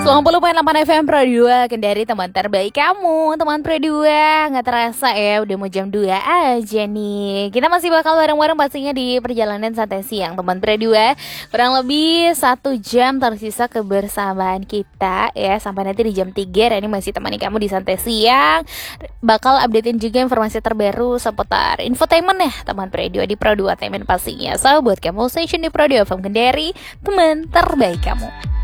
90,8 FM Pro 2 Kendari, teman terbaik kamu. Teman Pro 2, gak terasa ya udah mau jam 2 aja nih. Kita masih bakal bareng-bareng pastinya di perjalanan santai siang teman Pro 2. Kurang lebih 1 jam tersisa kebersamaan kita ya, sampai nanti di jam 3. Rani masih temani kamu di santai siang. Bakal updatein juga informasi terbaru seputar infotainment ya teman Pro 2 di Pro 2 Temen pastinya. So buat kamu station di Pro 2 FM Kendari, teman terbaik kamu.